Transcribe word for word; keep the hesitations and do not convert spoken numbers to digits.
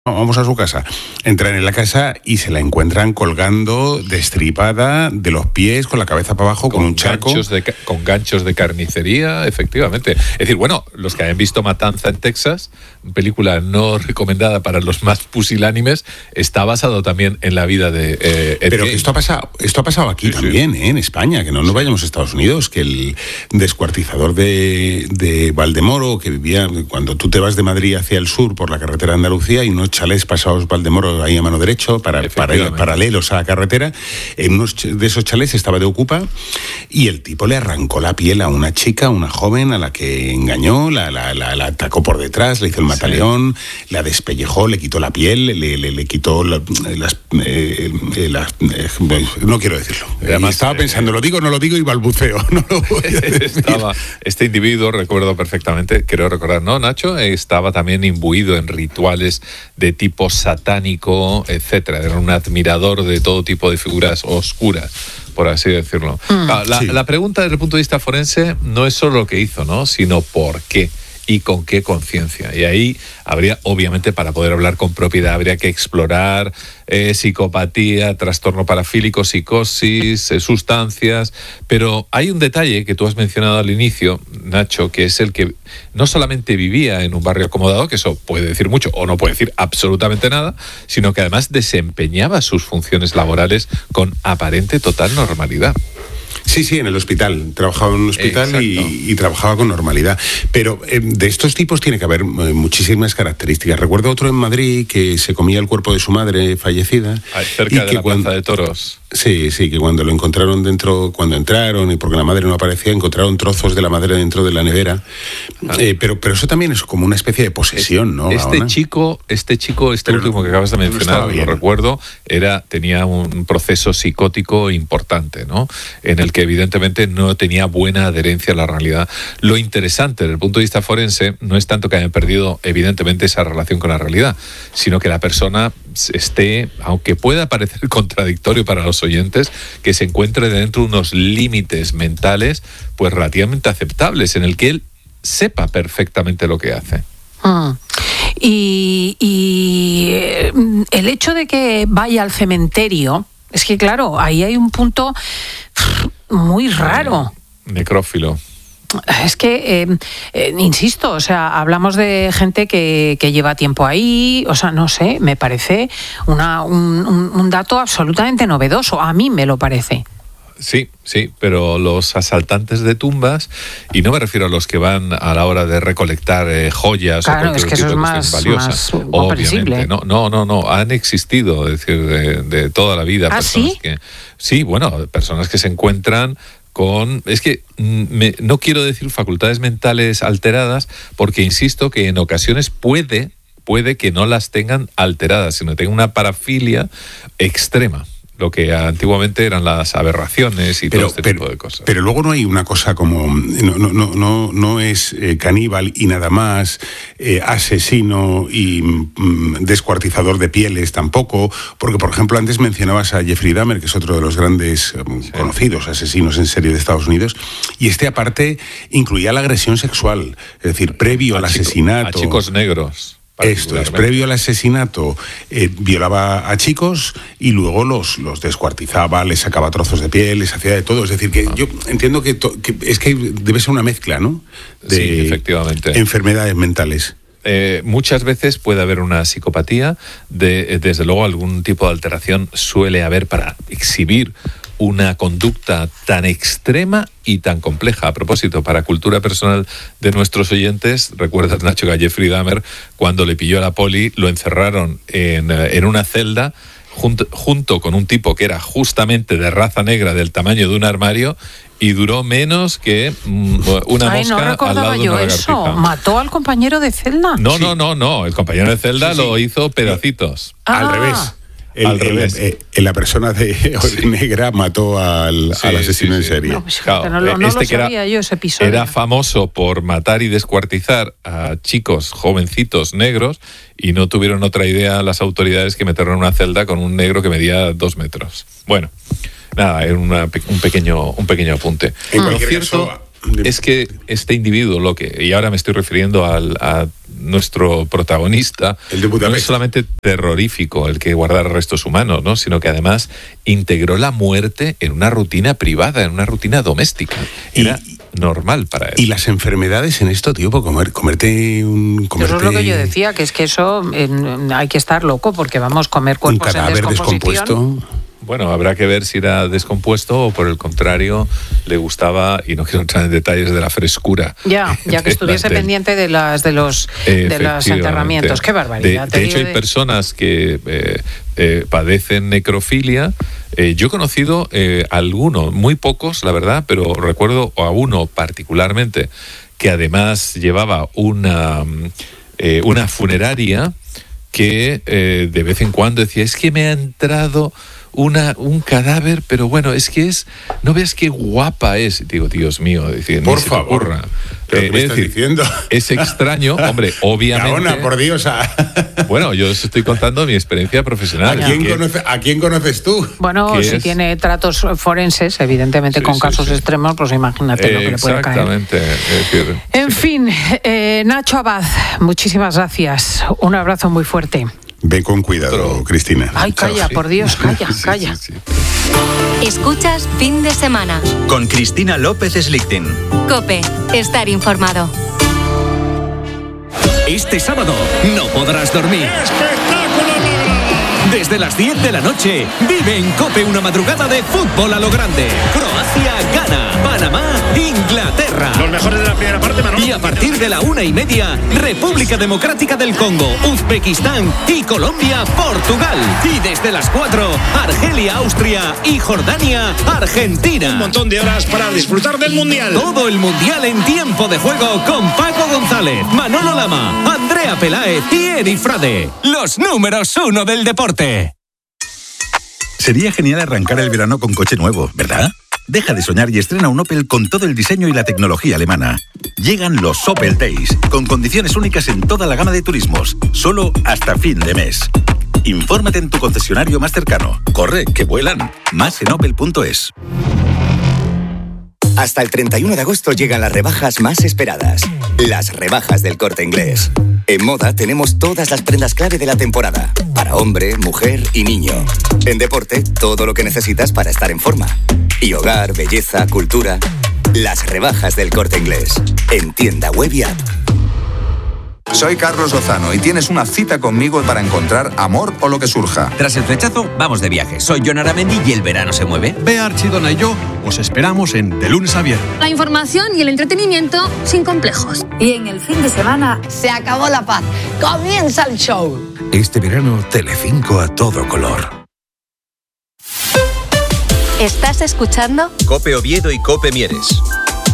Vamos a su casa. Entran en la casa y se la encuentran colgando, destripada, de los pies, con la cabeza para abajo, con, con un charco. Ganchos de, con ganchos de carnicería, efectivamente. Es decir, bueno, los que hayan visto Matanza en Texas, película no recomendada para los más pusilánimes, está basado también en la vida de eh, Ed Pero Gein. esto ha pasado, esto ha pasado aquí sí, también, sí. ¿eh? En España, que no nos sí. vayamos a Estados Unidos, que el descuartizador de, de Valdemoro, que vivía, cuando tú te vas de Madrid hacia el sur por la carretera de Andalucía, y unos chalés pasados Valdemoro ahí a mano derecho, para, para ir paralelos a la carretera, en unos de esos chalés estaba de ocupa, y el tipo le arrancó la piel a una chica, una joven, a la que engañó, la, la, la, la atacó por detrás, le hizo el mataleón, sí. la despellejó, le quitó la piel, le, le, le quitó la, las, eh, las... Eh, no quiero decirlo. Además, estaba pensando, ¿lo digo o no lo digo? Y balbuceo. No lo voy a decir. Estaba, este individuo, recuerdo perfectamente, creo recordar, ¿no, Nacho? Estaba también imbuido en rituales de tipo satánico, etcétera. Era un admirador de todo tipo de figuras oscuras, por así decirlo. Mm, la, sí. la pregunta desde el punto de vista forense no es solo lo que hizo, ¿no? Sino por qué y con qué conciencia. Y ahí habría, obviamente, para poder hablar con propiedad, habría que explorar eh, psicopatía, trastorno parafílico, psicosis, eh, sustancias. Pero hay un detalle que tú has mencionado al inicio, Nacho, que es el que no solamente vivía en un barrio acomodado, que eso puede decir mucho o no puede decir absolutamente nada, sino que además desempeñaba sus funciones laborales con aparente total normalidad. Sí, sí, en el hospital. Trabajaba en un hospital y, y trabajaba con normalidad. Pero eh, de estos tipos tiene que haber eh, muchísimas características. Recuerdo otro en Madrid que se comía el cuerpo de su madre fallecida. Ahí, cerca y de que la cuando, Plaza de Toros. Sí, sí, que cuando lo encontraron dentro, cuando entraron y porque la madre no aparecía, encontraron trozos de la madre dentro de la nevera. Ah. Eh, pero, pero eso también es como una especie de posesión, ¿no? Este Gaona? chico, este chico, este pero último que acabas de mencionar, no lo recuerdo, era, tenía un proceso psicótico importante, ¿no? En el que evidentemente no tenía buena adherencia a la realidad. Lo interesante desde el punto de vista forense no es tanto que hayan perdido evidentemente esa relación con la realidad, sino que la persona esté, aunque pueda parecer contradictorio para los oyentes, que se encuentre dentro de unos límites mentales pues relativamente aceptables, en el que él sepa perfectamente lo que hace. Mm. Y, y el hecho de que vaya al cementerio, es que claro, ahí hay un punto muy raro. Necrófilo. Es que, eh, eh, insisto, o sea, hablamos de gente que, que lleva tiempo ahí, o sea, no sé, me parece una, un, un, un dato absolutamente novedoso, a mí me lo parece. Sí, sí, pero los asaltantes de tumbas, y no me refiero a los que van a la hora de recolectar eh, joyas claro, o cualquier es que tipo eso de es cosas más, valiosas. más Obviamente, no, no, no, no, han existido, es decir, de, de toda la vida. ¿Ah, personas sí? Que, sí, bueno, personas que se encuentran con, es que me, no quiero decir facultades mentales alteradas, porque insisto que en ocasiones puede, puede que no las tengan alteradas, sino que tengan una parafilia extrema, lo que antiguamente eran las aberraciones y pero, todo este pero, tipo de cosas. Pero luego no hay una cosa como, no, no, no, no, no es eh, caníbal y nada más, eh, asesino y mm, descuartizador de pieles tampoco, porque por ejemplo antes mencionabas a Jeffrey Dahmer, que es otro de los grandes eh, sí. conocidos asesinos en serie de Estados Unidos, y este aparte incluía la agresión sexual, es decir, previo a al chico, asesinato. A chicos negros. Esto es, previo al asesinato eh, violaba a chicos y luego los, los descuartizaba, les sacaba trozos de piel, les hacía de todo. Es decir, que ah. yo entiendo que, to, que es que debe ser una mezcla, ¿no? De sí, efectivamente. Enfermedades mentales. Eh, muchas veces puede haber una psicopatía, de, desde luego algún tipo de alteración suele haber para exhibir una conducta tan extrema y tan compleja. A propósito, para cultura personal de nuestros oyentes, recuerdas, Nacho, que a Jeffrey Dahmer, cuando le pilló a la poli, lo encerraron en, en una celda junto, junto con un tipo que era justamente de raza negra, del tamaño de un armario, y duró menos que mm, una Ay, mosca no al lado de una lagartija. eso. ¿Mató al compañero de celda? No, sí. no, no, no. El compañero de celda sí, sí. lo hizo pedacitos. Ah. Al revés. El, Al revés. El, el, la persona de sí. negra mató al, sí, al asesino sí, sí. en serie. No, pues, claro, no, no este lo sabía era, yo ese episodio. Era famoso por matar y descuartizar a chicos jovencitos negros y no tuvieron otra idea las autoridades que meterlo en una celda con un negro que medía dos metros. Bueno, nada, era una, un, pequeño, un pequeño apunte. En cualquier cierto, caso, es que este individuo, lo que, y ahora me estoy refiriendo al, a nuestro protagonista, el de no es solamente terrorífico el que guardara restos humanos, ¿no? Sino que además integró la muerte en una rutina privada, en una rutina doméstica. Era y, normal para él. Y las enfermedades en esto, tío, por comer, comerte un... Comerte... Eso es lo que yo decía, que es que eso eh, hay que estar loco, porque vamos, comer cuerpos un cadáver en descomposición... descompuesto. Bueno, habrá que ver si era descompuesto o por el contrario le gustaba, y no quiero entrar en detalles de la frescura. Ya, ya que estuviese del... pendiente de las de los de los enterramientos. Qué barbaridad. De, de hecho, hay de... personas que eh, eh, padecen necrofilia. Eh, yo he conocido eh, algunos, muy pocos, la verdad, pero recuerdo a uno particularmente que además llevaba una, eh, una funeraria que eh, de vez en cuando decía, es que me ha entrado una un cadáver, pero bueno, es que es, no veas qué guapa es. Digo, Dios mío, decir, por favor. Eh, ¿Qué me es estás decir, diciendo? Es extraño, hombre, obviamente. Gaona, por Dios. A... Bueno, yo os estoy contando mi experiencia profesional. ¿A quién, que... conoce, ¿a quién conoces tú? Bueno, si es... tiene tratos forenses, evidentemente sí, con sí, casos sí. extremos, pues imagínate eh, lo que le puede caer. Exactamente. Es decir, en sí. fin, eh, Nacho Abad, muchísimas gracias. Un abrazo muy fuerte. Ve con cuidado, Otro. Cristina. Ay, calla, por Dios, calla, sí, calla. Sí, sí. Escuchas Fin de Semana. Con Cristina López Slichting. COPE, estar informado. Este sábado no podrás dormir. ¡Espectáculo logrado! Desde las diez de la noche, vive en COPE una madrugada de fútbol a lo grande. Croacia gana, Panamá, Inglaterra. Los mejores de la primera parte, Manolo. Y a partir de la una y media, República Democrática del Congo, Uzbekistán y Colombia, Portugal. Y desde las cuatro, Argelia, Austria y Jordania, Argentina. Un montón de horas para disfrutar del Mundial. Todo el Mundial en tiempo de juego con Paco González, Manolo Lama, Andrea Peláez y Eri Frade. Los números uno del deporte. Sería genial arrancar el verano con coche nuevo, ¿verdad? Deja de soñar y estrena un Opel con todo el diseño y la tecnología alemana. Llegan los Opel Days, con condiciones únicas en toda la gama de turismos, solo hasta fin de mes. Infórmate en tu concesionario más cercano. Corre, que vuelan. Más en opel punto es. Hasta el treinta y uno de agosto llegan las rebajas más esperadas. Las rebajas del Corte Inglés. En moda tenemos todas las prendas clave de la temporada. Para hombre, mujer y niño. En deporte, todo lo que necesitas para estar en forma. Y hogar, belleza, cultura. Las rebajas del Corte Inglés. En tienda web y app. Soy Carlos Lozano y tienes una cita conmigo para encontrar amor o lo que surja. Tras el flechazo, vamos de viaje. Soy Jon Aramendi y el verano se mueve. Bea Archidona y yo os esperamos en De Lunes a Viernes. La información y el entretenimiento sin complejos. Y en el fin de semana se acabó la paz. Comienza el show. Este verano, Telecinco a todo color. ¿Estás escuchando? COPE Oviedo y COPE Mieres.